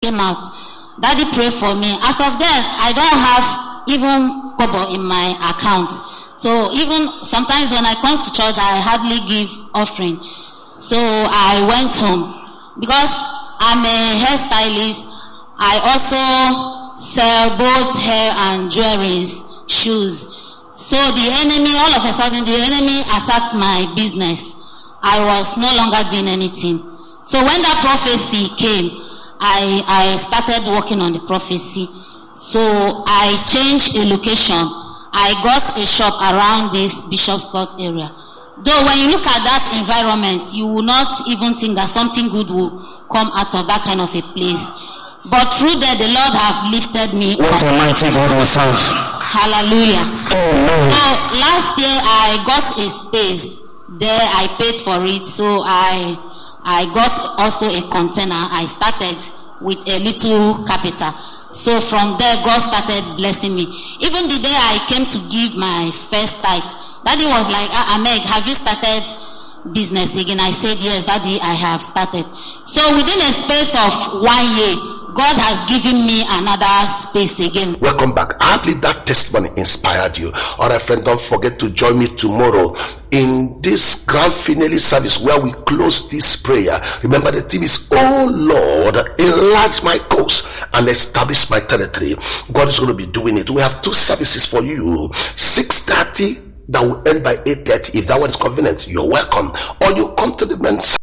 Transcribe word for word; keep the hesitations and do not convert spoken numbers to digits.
came out. Daddy prayed for me. As of then, I don't have even kobo in my account. So even sometimes when I come to church, I hardly give offering. So I went home. Because I'm a hairstylist, I also sell both hair and jewelries, shoes. So the enemy, all of a sudden, the enemy attacked my business. I was no longer doing anything. So when that prophecy came, I, I started working on the prophecy. So I changed a location. I got a shop around this Bishop's Court area. Though when you look at that environment, you will not even think that something good will come out of that kind of a place. But through that, the Lord have lifted me What up. a mighty God we serve. Hallelujah. Amen. So last year I got a space there. I paid for it. So I I got also a container. I started with a little capital. So from there, God started blessing me. Even the day I came to give my first tithe, Daddy was like, ah, Meg, have you started business again? I said, yes, Daddy, I have started. So within a space of one year, God has given me another space again. Welcome back. I believe that testimony inspired you. All right, friend, don't forget to join me tomorrow in this grand finale service where we close this prayer. Remember, the theme is, oh Lord, enlarge my coast and establish my territory. God is going to be doing it. We have two services for you. six thirty that will end by eight thirty. If that one is convenient, you're welcome. Or you come to the men's